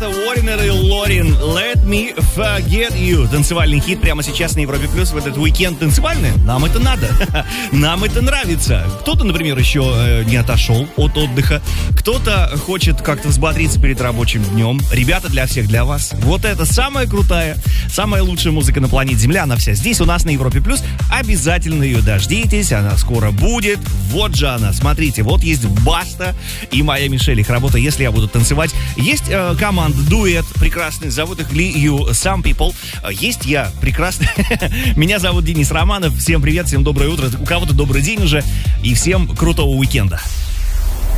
Уорренер и Лорин. Let me forget you. Танцевальный хит прямо сейчас на Европе Плюс в этот уикенд танцевальный. Нам это надо. Нам это нравится. Кто-то, например, еще не отошел от отдыха. Кто-то хочет как-то взбодриться перед рабочим днем. Ребята, для всех, для вас. Вот это самая крутая, самая лучшая музыка на планете Земля. Она вся здесь у нас на Европе Плюс. Обязательно ее дождитесь. Она скоро будет. Вот же она. Смотрите, вот есть Баста и моя Мишель. Их работа «Если я буду танцевать». Есть команда, дуэт прекрасный. Зовут их Ли Ю Some People. Есть я прекрасный. Меня зовут Денис Романов. Всем привет, всем доброе утро. У кого-то добрый день уже. И всем крутого уикенда.